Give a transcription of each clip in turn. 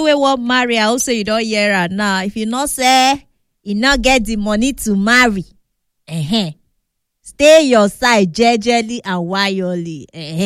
we want marry, I also you don't hear her now. If you not say you not get the money to marry, stay your side jejely and wildly.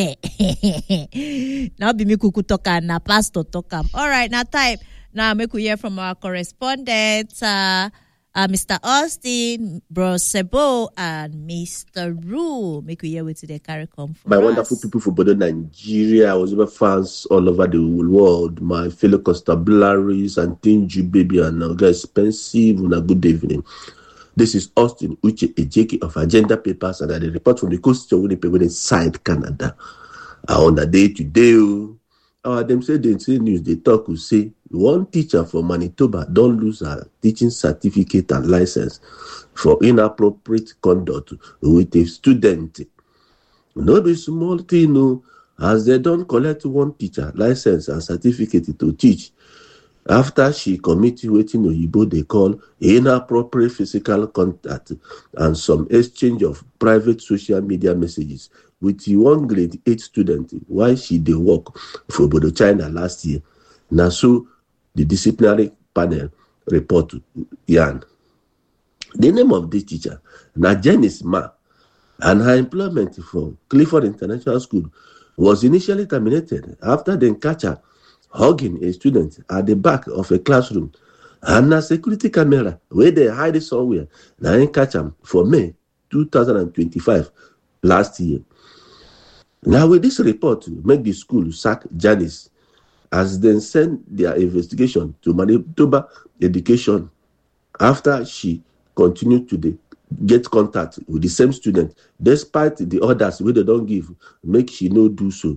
Now be me kuku talk and na pastor talk am. All right, now time. Now make we hear from our correspondent, Mr. Austin, Bro Sebo, and Mr. Rue. Make we hear what they carry come for my us. wonderful people for Bodo, Nigeria. I was over fans all over the world. My fellow constabularies and Tinju baby and expensive and a good evening. This is Austin Uche Ejeki of Agenda Papers, and I report from the coast of Winnipeg inside Canada. On the day today, them say news, they talk who say one teacher from Manitoba don't lose her teaching certificate and license for inappropriate conduct with a student. No be small thing, no, as they don't collect one teacher license and certificate to teach after she committed wetin Oyibo they call inappropriate physical contact and some exchange of private social media messages with one grade 8 student while she dey work for Bodo, China last year. Now, so the disciplinary panel report yarn. The name of this teacher, na Janice Ma, and her employment for Clifford International School was initially terminated after they catch her hugging a student at the back of a classroom, and a security camera where they hide it somewhere. Now they catch them for May 2025 last year. Now with this report, make the school sack Janice as they send their investigation to Manitoba Education after she continued to get contact with the same student despite the orders where they don't give, make she no do so.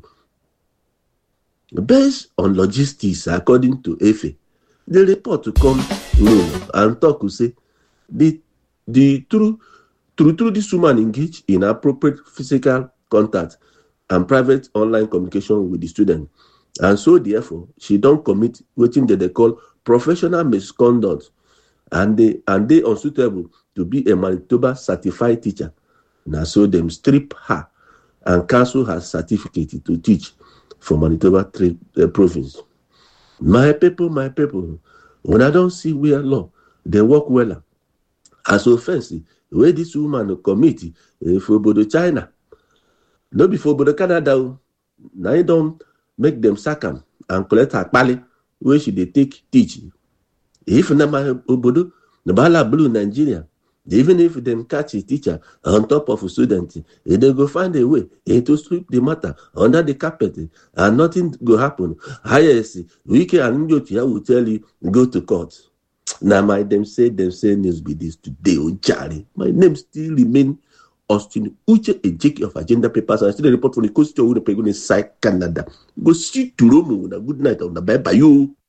Based on logistics, according to EFE, the report to come and talk to say the true this woman engaged in appropriate physical contact and private online communication with the student, and so therefore she don't commit what they call professional misconduct, and they unsuitable to be a Manitoba certified teacher. Now so them strip her and cancel her certificate to teach for Manitoba province. My people, when I don't see where law, they work well. As offensive, where this woman commit for Bodo, China, not before Bodo, Canada, now you don't make them sack them and collect her pali where she they take teach. If na my Bodo, the Bala Blue Nigeria, even if them catch a teacher on top of a student, they go find a way to sweep the matter under the carpet and nothing go happen. Highest, Wiki and Njotia will tell you, go to court. Now my them say news be this today, Jari. My name still remain Austin Uche Ejeki of Agenda Papers. I still report from the coast of Winnipeg inside Canada. Go see to Rome. Good night on the bye bye you.